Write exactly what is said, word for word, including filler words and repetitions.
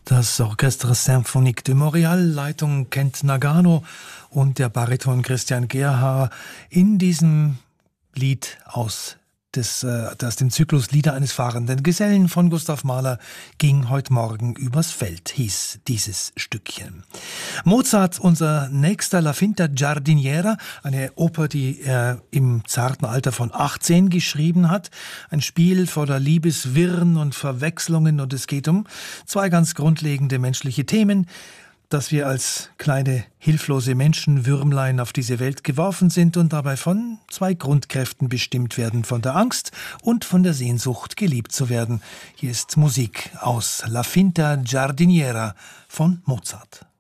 Das Orchestre Symphonique de Montréal, Leitung Kent Nagano und der Bariton Christian Gerhaher in diesem Lied aus, des, äh, aus dem Zyklus Lieder eines fahrenden Gesellen von Gustav Mahler ging heute Morgen übers Feld, hieß dieses Stückchen. Mozart, unser nächster, La Finta Giardiniera, eine Oper, die er im zarten Alter von achtzehn geschrieben hat. Ein Spiel voller Liebeswirren und Verwechslungen, und es geht um zwei ganz grundlegende menschliche Themen: dass wir als kleine, hilflose Menschenwürmlein auf diese Welt geworfen sind und dabei von zwei Grundkräften bestimmt werden, von der Angst und von der Sehnsucht, geliebt zu werden. Hier ist Musik aus La Finta Giardiniera von Mozart.